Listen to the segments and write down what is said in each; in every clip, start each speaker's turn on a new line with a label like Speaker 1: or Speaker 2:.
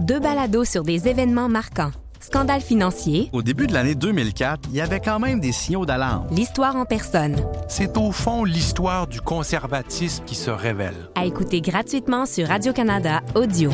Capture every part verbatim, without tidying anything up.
Speaker 1: Deux balados sur des événements marquants. Scandale financier.
Speaker 2: Au début de l'année deux mille quatre, il y avait quand même des signaux d'alarme.
Speaker 1: L'histoire en personne.
Speaker 3: C'est au fond l'histoire du conservatisme qui se révèle.
Speaker 1: À écouter gratuitement sur Radio-Canada Audio.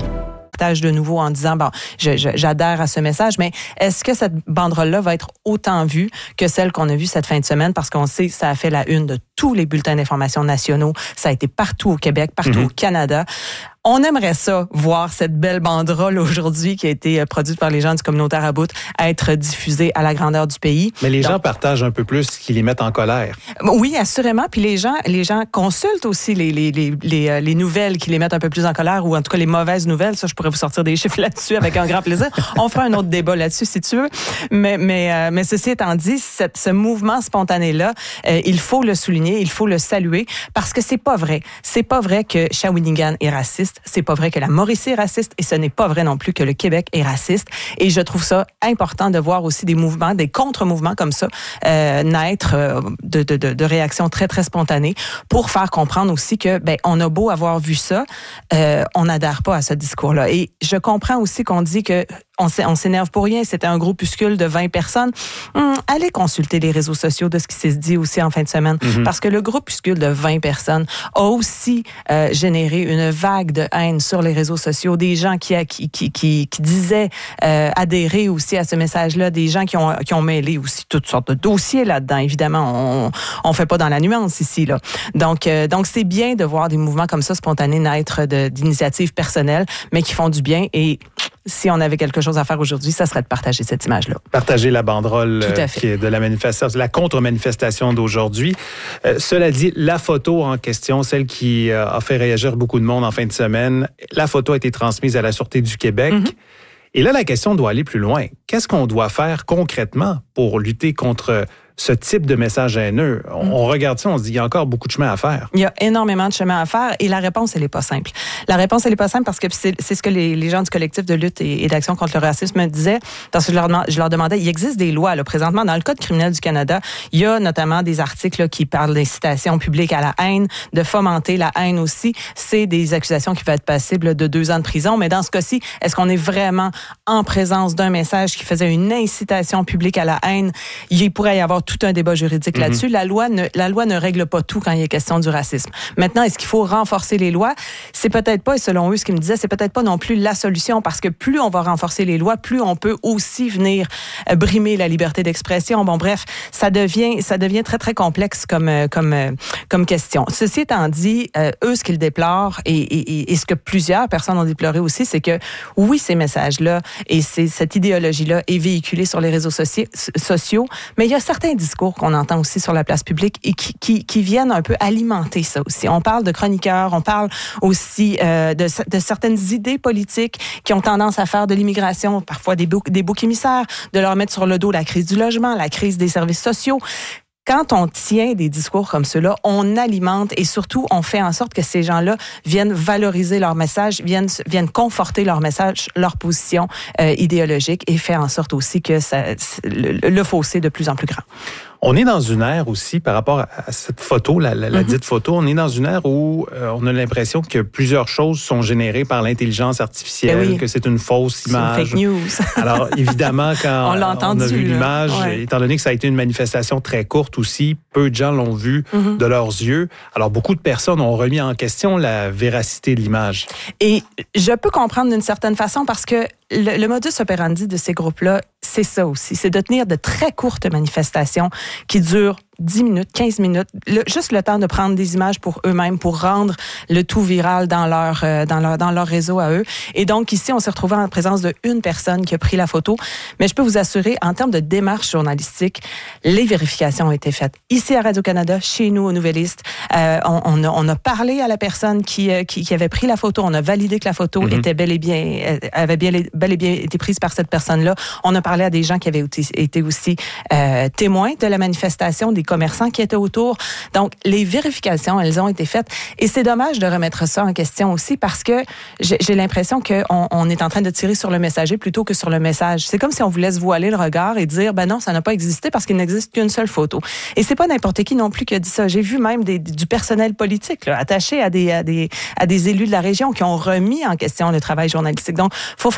Speaker 4: De nouveau en disant, bon, je, je, j'adhère à ce message, mais est-ce que cette banderole-là va être autant vue que celle qu'on a vue cette fin de semaine? Parce qu'on sait, ça a fait la une de tous les bulletins d'information nationaux. Ça a été partout au Québec, partout mm-hmm. au Canada. On aimerait ça, voir cette belle banderole aujourd'hui qui a été produite par les gens du communautaire à bout être diffusée à la grandeur du pays.
Speaker 5: Mais les
Speaker 4: Donc,
Speaker 5: gens partagent un peu plus ce qui les met en colère.
Speaker 4: Oui, assurément. Puis les gens, les gens consultent aussi les, les, les, les, les nouvelles qui les mettent un peu plus en colère ou en tout cas les mauvaises nouvelles. Ça, je pourrais vous sortir des chiffres là-dessus avec un grand plaisir. On fera un autre débat là-dessus si tu veux. Mais, mais, euh, mais ceci étant dit, cette, ce mouvement spontané-là, euh, il faut le souligner, il faut le saluer parce que c'est pas vrai. C'est pas vrai que Shawinigan est raciste. C'est pas vrai que la Mauricie est raciste et ce n'est pas vrai non plus que le Québec est raciste. Et je trouve ça important de voir aussi des mouvements, des contre-mouvements comme ça euh, naître euh, de, de, de, de réactions très, très spontanées pour faire comprendre aussi que, ben, on a beau avoir vu ça, euh, on n'adhère pas à ce discours-là. Et je comprends aussi qu'on dit que on s'énerve pour rien, c'était un groupuscule de vingt personnes. Hum, allez consulter les réseaux sociaux de ce qui s'est dit aussi en fin de semaine. Mm-hmm. Parce que le groupuscule de vingt personnes a aussi euh, généré une vague de haine sur les réseaux sociaux. Des gens qui, qui, qui, qui, qui disaient euh, adhérer aussi à ce message-là. Des gens qui ont, qui ont mêlé aussi toutes sortes de dossiers là-dedans. Évidemment, on ne fait pas dans la nuance ici, là. Donc, euh, donc, c'est bien de voir des mouvements comme ça spontanés naître de, d'initiatives personnelles, mais qui font du bien. Et si on avait quelque chose à faire aujourd'hui, ça serait de partager cette image-là.
Speaker 5: Partager la banderole euh, qui est de la manifestation, la contre-manifestation d'aujourd'hui. Euh, cela dit, la photo en question, celle qui euh, a fait réagir beaucoup de monde en fin de semaine, la photo a été transmise à la Sûreté du Québec. Mm-hmm. Et là, la question doit aller plus loin. Qu'est-ce qu'on doit faire concrètement pour lutter contre ce type de message haineux? On, mm. on regarde ça, on se dit, il y a encore beaucoup de chemin à faire.
Speaker 4: Il y a énormément de chemin à faire et la réponse, elle n'est pas simple. La réponse, elle n'est pas simple parce que c'est, c'est ce que les, les gens du collectif de lutte et, et d'action contre le racisme me disaient. Parce que je leur, je leur demandais, il existe des lois, là, présentement, dans le Code criminel du Canada, il y a notamment des articles là, qui parlent d'incitation publique à la haine, de fomenter la haine aussi. C'est des accusations qui peuvent être passibles de deux ans de prison. Mais dans ce cas-ci, est-ce qu'on est vraiment en présence d'un message qui faisait une incitation publique à la haine? Il pourrait y avoir tout un débat juridique mm-hmm. là-dessus. La loi, ne, la loi ne règle pas tout quand il est question du racisme. Maintenant, est-ce qu'il faut renforcer les lois? C'est peut-être pas, et selon eux, ce qu'ils me disaient, c'est peut-être pas non plus la solution parce que plus on va renforcer les lois, plus on peut aussi venir euh, brimer la liberté d'expression. Bon, bref, ça devient, ça devient très, très complexe comme, euh, comme, euh, comme question. Ceci étant dit, euh, eux, ce qu'ils déplorent et, et, et ce que plusieurs personnes ont déploré aussi, c'est que oui, ces messages-là et c'est, cette idéologie-là est véhiculée sur les réseaux soci- sociaux, mais il y a certains discours qu'on entend aussi sur la place publique et qui, qui, qui viennent un peu alimenter ça aussi. On parle de chroniqueurs, on parle aussi euh, de, de certaines idées politiques qui ont tendance à faire de l'immigration, parfois des, boucs, des boucs émissaires, de leur mettre sur le dos la crise du logement, la crise des services sociaux. Quand on tient des discours comme ceux-là, on alimente et surtout, on fait en sorte que ces gens-là viennent valoriser leur message, viennent, viennent conforter leur message, leur position euh, idéologique et fait en sorte aussi que ça, le, le fossé est de plus en plus grand.
Speaker 5: On est dans une ère aussi, par rapport à cette photo, la, la, la mm-hmm. dite photo, on est dans une ère où euh, on a l'impression que plusieurs choses sont générées par l'intelligence artificielle, oui. que c'est une fausse image.
Speaker 4: C'est une fake news. Alors,
Speaker 5: évidemment, quand on, l'a entendu, on a vu l'image,
Speaker 4: ouais.
Speaker 5: étant donné que ça a été une manifestation très courte aussi, peu de gens l'ont vu mm-hmm. de leurs yeux. Alors, beaucoup de personnes ont remis en question la véracité de l'image.
Speaker 4: Et je peux comprendre d'une certaine façon parce que le, le modus operandi de ces groupes-là, c'est ça aussi. C'est de tenir de très courtes manifestations qui durent dix minutes, quinze minutes, le, juste le temps de prendre des images pour eux-mêmes, pour rendre le tout viral dans leur, euh, dans leur, dans leur réseau à eux. Et donc, ici, on s'est retrouvé en présence de une personne qui a pris la photo. Mais je peux vous assurer, en termes de démarche journalistique, les vérifications ont été faites. Ici, à Radio-Canada, chez nous, au Nouvelliste, euh, on, on, a, on a parlé à la personne qui, euh, qui, qui avait pris la photo. On a validé que la photo mm-hmm. était bel et bien, avait bien, bel et bien été prise par cette personne-là. On a parlé à des gens qui avaient été aussi euh, témoins de la manifestation, des commerçants qui étaient autour. Donc, les vérifications, elles ont été faites. Et c'est dommage de remettre ça en question aussi parce que j'ai, j'ai l'impression qu'on on est en train de tirer sur le messager plutôt que sur le message. C'est comme si on voulait se voiler le regard et dire, ben non, ça n'a pas existé parce qu'il n'existe qu'une seule photo. Et c'est pas n'importe qui non plus qui a dit ça. J'ai vu même des, du personnel politique là, attaché à des, à, des, à des élus de la région qui ont remis en question le travail journalistique. Donc, il faut